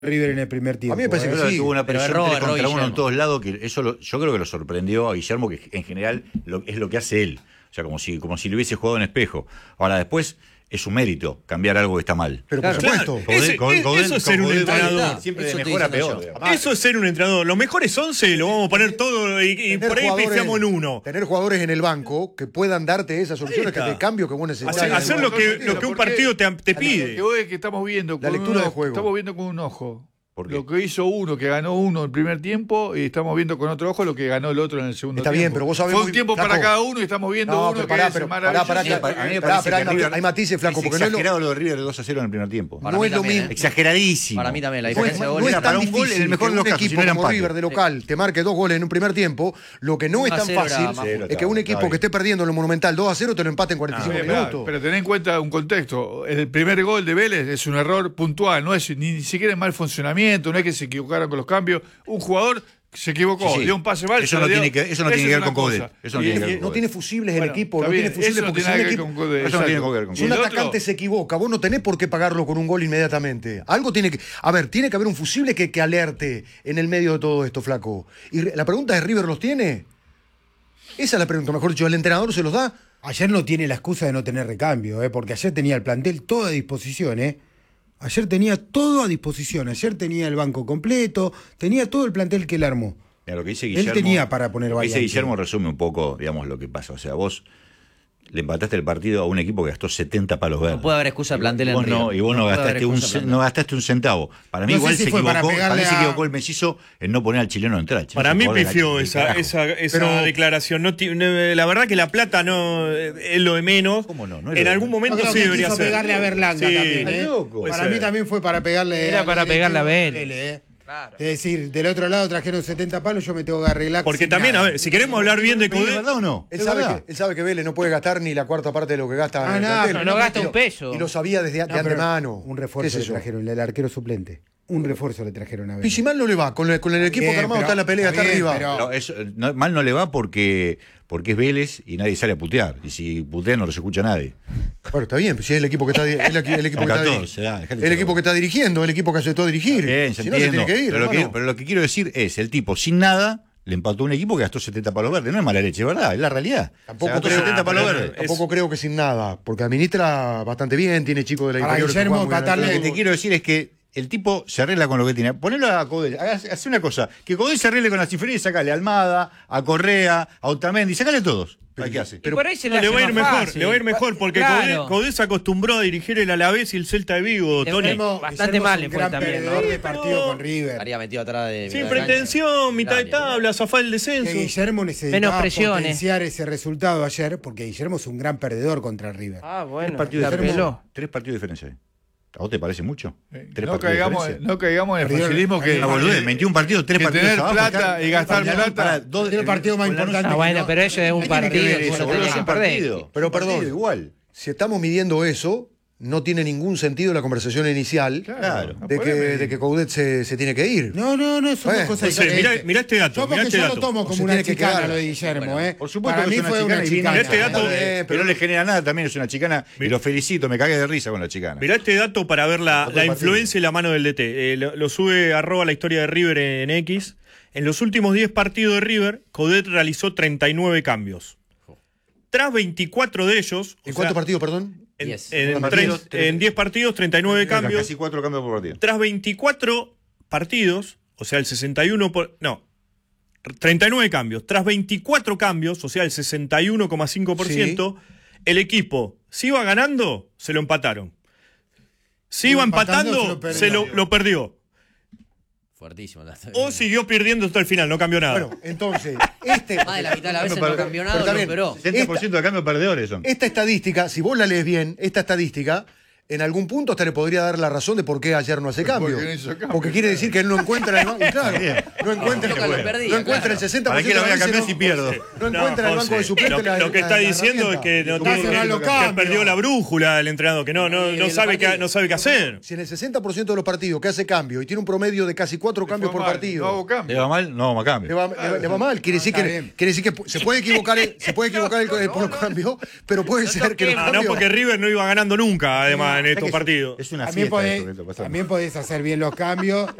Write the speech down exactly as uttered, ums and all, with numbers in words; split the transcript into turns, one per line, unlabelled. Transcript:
River en el primer tiempo.
A mí me parece
¿eh?
que sí.
Tuvo una presión
erró,
tres
erró
contra uno
Guillermo.
en todos lados, que eso lo- yo creo que lo sorprendió a Guillermo, que en general lo, es lo que hace él. O sea, como si, como si le hubiese jugado en espejo. Ahora, después es un mérito cambiar algo que está mal.
Pero
Claro,
por supuesto.
claro. Ese-
Con-
es-
con-
eso es ser
con-
un
con-
entrenador.
Siempre
Eso
de
estoy
mejor a
diciendo
peor.
yo.
digamos.
Eso es ser un entrenador. Los mejores once lo vamos a poner todo y, y
Tener
por ahí
jugadores-
pifiamos en uno.
Tener jugadores en el banco que puedan darte esas soluciones que
está.
de cambio que vos necesitas.
Hacer, hacer lo que, lo que un partido te, te
Lo
pide.
que hoy es que estamos viendo
La
con
lectura
un
de
ojo,
juego.
estamos viendo con un ojo.
¿Por qué?
Lo que hizo uno, que ganó uno el primer tiempo, y estamos viendo con otro ojo lo que ganó el otro en el segundo
Está
tiempo.
bien, pero vos sabés
Fue
muy-
un tiempo
Flaco.
para cada uno y estamos viendo
No,
uno
pero
que
pará,
es
pero pará,
maravilloso.
pará, que-
A mí me
pará,
parece
pará,
que
hay
River-
hay matices, Flaco,
es
porque no es lo-
exagerado lo de River de dos a cero en el primer tiempo.
Para
no
mí
es lo
también,
mismo.
¿eh?
Exageradísimo.
Para mí también, la
No es,
diferencia de
no
goles.
es
Era
tan
para un gol,
difícil
en el mejor
que
de los
un
casos, si
equipo
no era
como
empate.
River de local te marque dos goles en un primer tiempo. Lo que no es
uno a
tan
cero era
fácil
más
Cero,
es que
estaba-
un equipo
estaba
que esté perdiendo en lo Monumental dos a cero te lo empate en cuarenta y cinco
Sí,
minutos.
pero, pero ten en cuenta un contexto. El primer gol de Vélez es un error puntual, no es ni, ni siquiera es mal funcionamiento, no es que se equivocaron con los cambios. Un jugador se equivocó,
Sí, sí.
dio un pase mal.
Eso
se
no
lo dio.
tiene que- eso no
Esa
tiene que
es
ver
una
con Coudet.
cosa.
Eso no
Y-
tiene que ver
y-
con
No
Coudet.
tiene fusibles el
Bueno,
equipo,
está
no
bien,
tiene fusibles
eso no
porque
tiene
si un
nada que
equipo-
ver con Coudet,
Eso no tiene
exacto.
que ver con
Y
Si un
el otro-
atacante se equivoca, vos no tenés por qué pagarlo con un gol inmediatamente. Algo tiene que. A ver, tiene que haber un fusible que, que alerte en el medio de todo esto, Flaco. Y la pregunta es: ¿River los tiene? Esa es la pregunta, mejor dicho, ¿el entrenador se los da?
Ayer no tiene la excusa de no tener recambio, ¿eh? Porque ayer tenía el plantel todo a disposición, ¿eh? Ayer tenía todo a disposición, ayer tenía el banco completo, tenía todo el plantel que él armó.
Mira, lo que dice
Él
Guillermo,
tenía para poner
lo que dice
variantes.
Guillermo resume un poco, digamos, lo que pasa. O sea, vos le empataste el partido a un equipo que gastó setenta palos verdes.
No puede haber excusa de plantel
y
en
vos no,
River.
y vos no,
No puede haber
gastaste un,
excusa de
ce-
plantel.
no gastaste un centavo. Para mí
No sé
igual
si
se
fue para
equivocó, para mí
pegarle
se
a-
equivocó el mellizo en no poner al chileno a entrar. El chileno
Para
es un
mí
jugador de la-
pifió
del
esa,
carajo.
esa, esa
Pero-
declaración. No tiene- la verdad que la plata no eh, es lo de menos.
¿Cómo no? No es lo
en
de
algún
menos.
momento
Yo creo
sí
que
debería
quiso
ser.
pegarle a Berlanga
Sí.
también, ¿eh?
Está loco.
Para
Puede
mí
ser.
también fue para pegarle
Era
al
para
derecho
pegarle a Vélez.
Vélez, ¿eh? Es decir, del otro lado trajeron setenta palos, yo me tengo que arreglar.
Porque
sin
también,
nada.
a ver, si queremos hablar bien de
¿Es
Coudet,
verdad o no?
Él
¿Es
sabe,
verdad?
que, él sabe que Vélez no puede gastar ni la cuarta parte de lo que gasta.
Ah,
en el
no,
plantel.
pero no gasta
Y
un
lo-
peso.
Y lo sabía desde de
No, pero
antemano.
un
¿Qué
refuerzo
sé
le
yo?
trajeron, el arquero suplente. Un refuerzo le trajeron a Vélez.
Y si mal no le va, con el, con el equipo
Bien,
que armado
pero-
está en la pelea,
está
está
bien,
arriba.
pero-
No, eso, no, mal no le va porque, porque es Vélez y nadie sale a putear. Y si putea no los escucha nadie.
Bueno, está bien, pues si es el equipo que está, di- el, equi- el equipo
Con
que está, di-
catorce, ah, dejate
el
joder.
equipo que está dirigiendo, el equipo que aceptó dirigir.
Bien, se
si no, se
entiendo.
tiene que ir.
pero, lo que,
hermano.
pero lo que quiero decir es, el tipo sin nada le empató a un equipo que gastó setenta palos verdes. No es mala leche, ¿verdad? Es la realidad.
Tampoco
Se gastó
creo-
setenta palos
pero-
verdes.
Tampoco creo que sin nada, porque administra bastante bien, tiene chicos de la
Para
inferior que
Guillermo,
juegan muy bien al
Catarle-
Lo que
fútbol.
te quiero decir es que el tipo se arregla con lo que tiene. Ponelo a Coudet, hace una cosa, que Coudet se arregle con las inferiores y sacale a Almada, a Correa, a Otamendi, sacale a todos. ¿Para qué hace?
Pero por ahí se
no,
le
le
hace
va a ir
más
mejor,
fácil.
le va a ir mejor, porque
Claro.
Coudet, Coudet se acostumbró a dirigir el Alavés y el Celta de Vigo,
Le-
Tony.
Guillermo- Bastante
Guillermo
mal
es
le
un
fue
gran
también,
perdedor
¿no?
de partido
Pero-
con River.
Estaría metido atrás de.
Sin
mitad de cancha.
pretensión, mitad de
Dale.
tabla, zafar el
Que
descenso.
Guillermo necesitaba
Menos presiones.
potenciar ese resultado ayer, porque Guillermo es un gran perdedor contra River.
Ah,
Tres
bueno,
partidos,
la
de
peló.
diferencia. Tres partidos de diferencia. hay. ¿A vos te parece mucho? Tres
No
partidos de
caigamos,
diferencia.
no caigamos en el
Perdió-
facilismo que.
Una boludez, veintiún partidos, tres
que
partidos
tener
abajo,
plata
acá-
y gastar
Pará,
plata.
pará, dos-
El partido más
con la
importante.
Ah,
que
bueno,
no-
pero eso es un
¿Qué tiene que
partido
ver
que
eso,
uno
boludo,
tenía
es
que
un
perder.
partido.
Pero
Un partido
perdón.
igual.
Si estamos midiendo eso, no tiene ningún sentido la conversación inicial
Claro.
de, que, de que Coudet se, se tiene que ir.
No, no, no, son
Bueno,
dos cosas
Entonces, mirá,
diferentes.
mirá este dato,
Yo
mirá
porque
este
yo
dato.
lo tomo
O se
como una
tiene que
chicana
quedar.
lo de Guillermo, ¿eh?
Por supuesto
Para
que
mí
es una
fue
chicana
una
y viene-
chicana.
Este dato-
Eh,
pero no le genera nada, también es una chicana. Y lo felicito, me cagué de risa con la chicana.
Mirá este dato para ver la,
Otro
la
partido.
influencia y la mano del D T. Eh, lo, lo sube arroba la historia de River en X. En los últimos diez partidos de River, Coudet realizó treinta y nueve cambios. Tras veinticuatro de ellos...
¿En
o
cuántos
sea,
partidos, perdón?
En,
Diez.
en,
¿Cuántos
tres-
partidos?
en diez partidos, treinta y nueve cambios.
Casi cuatro cambios por partido.
Tras veinticuatro partidos, o sea, el sesenta y uno por... No, treinta y nueve cambios. Tras veinticuatro cambios, o sea, el sesenta y uno coma cinco por ciento, el equipo, si iba ganando, se lo empataron. Si iba
Iba empatando,
empatando,
se
se
lo
lo, lo perdió.
Fuertísimo.
O siguió perdiendo hasta el final, no cambió nada.
Bueno, entonces, este.
Más de la mitad de las veces
Pero
no cambió nada,
pero
no
también-
superó.
setenta por ciento de cambios perdedores son.
Esta estadística, si vos la lees bien, esta estadística, en algún punto hasta le podría dar la razón de por qué ayer no hace cambio.
porque no hizo cambio,
Porque quiere decir que él no encuentra el banco. Claro, no encuentra,
Nunca lo perdía,
no encuentra
claro.
el sesenta por
¿Para
ciento
qué la voy a
de las
cambiar
veces,
si
no-
pierdo?
No encuentra el banco
José,
de suplente.
Lo,
la-
lo que
la-
está
la
diciendo es que, no
herramienta.
tiene-
cerrar los
que
cambios.
perdió la brújula el entrenador, que no, no,
Y
no,
el
sabe, qué,
partido.
no sabe qué hacer.
Si en el sesenta por ciento de los partidos que hace cambio y tiene un promedio de casi cuatro cambios
Fue
por
mal,
partido,
No hago
¿Le
cambio.
va mal? No, más
le
cambio.
va, le va- le va mal. Quiere decir,
está
que,
bien.
quiere decir que pu- se puede equivocar el, se puede equivocar el, el- por los cambios, pero puede ser que los
Ah, no,
cambios.
porque River no iba ganando nunca, además, en estos
que-
partidos.
Es una
También
fiesta
podés,
esto que está pasando.
también podés hacer bien los cambios